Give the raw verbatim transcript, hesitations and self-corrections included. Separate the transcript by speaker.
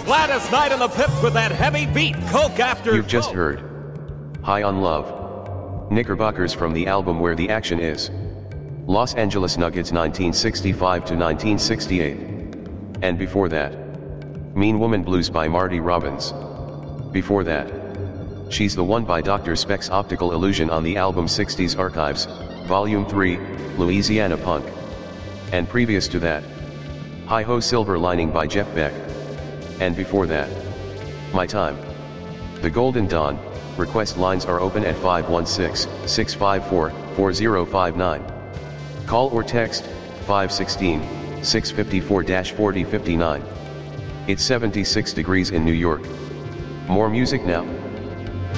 Speaker 1: Gladys Knight and the Pips with that heavy beat, Coke After
Speaker 2: You've just
Speaker 1: Coke.
Speaker 2: heard High on Love, Knickerbockers from the album Where the Action Is, Los Angeles Nuggets nineteen sixty-five to nineteen sixty-eight. And before that, Mean Woman Blues by Marty Robbins. Before that, She's the One by Doctor Speck's Optical Illusion on the album sixties Archives, Volume three, Louisiana Punk. And previous to that, Hi Ho Silver Lining by Jeff Beck. And before that, My Time. The Golden Dawn. Request lines are open at five one six, six five four, four zero five nine. Call or text, five one six, six five four, four zero five nine. It's seventy-six degrees in New York. More music now.